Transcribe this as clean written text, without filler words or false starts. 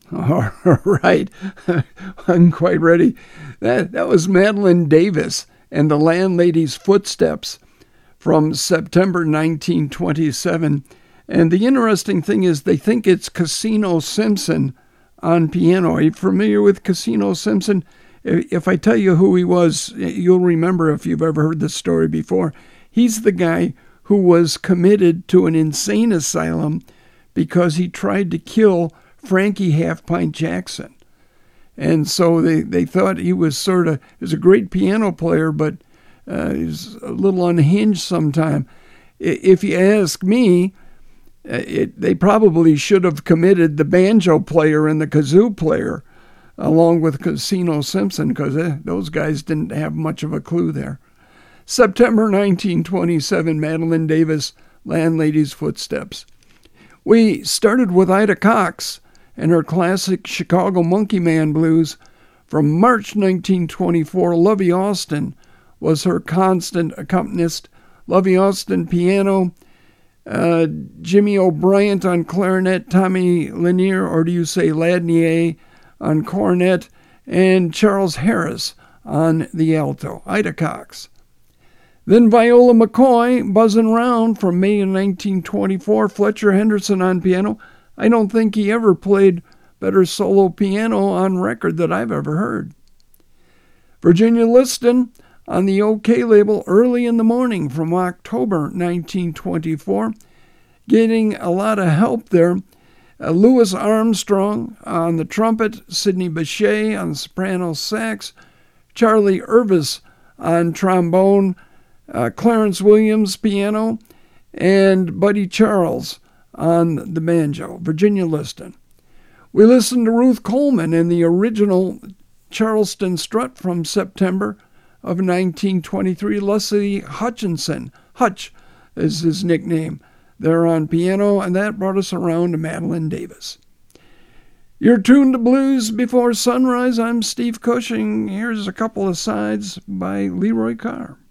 All right. I'm quite ready. That was Madeline Davis and the Landlady's Footsteps from September 1927. And the interesting thing is they think it's Casino Simpson on piano. Are you familiar with Casino Simpson? If I tell you who he was, you'll remember if you've ever heard this story before. He's the guy who was committed to an insane asylum because he tried to kill Frankie Half Pint Jackson. And so they thought he was he was a great piano player, but he was a little unhinged sometime. If you ask me, they probably should have committed the banjo player and the kazoo player along with Casino Simpson, because those guys didn't have much of a clue there. September 1927, Madeline Davis, Landlady's Footsteps. We started with Ida Cox and her classic Chicago Monkey Man blues. From March 1924, Lovey Austin was her constant accompanist. Lovey Austin piano, Jimmy O'Brien on clarinet, Tommy Lanier, or do you say Ladnier, on cornet, and Charles Harris on the alto. Ida Cox. Then Viola McCoy, buzzing round from May 1924, Fletcher Henderson on piano. I don't think he ever played better solo piano on record that I've ever heard. Virginia Liston on the OK label, Early in the Morning from October 1924. Getting a lot of help there. Louis Armstrong on the trumpet, Sidney Bechet on soprano sax, Charlie Irvis on trombone, Clarence Williams piano, and Buddy Charles on the banjo. Virginia Liston. We listened to Ruth Coleman in the original Charleston Strut from September of 1923. Leslie Hutchinson, Hutch is his nickname, there on piano, and that brought us around to Madeline Davis. You're tuned to Blues Before Sunrise. I'm Steve Cushing. Here's a couple of sides by Leroy Carr.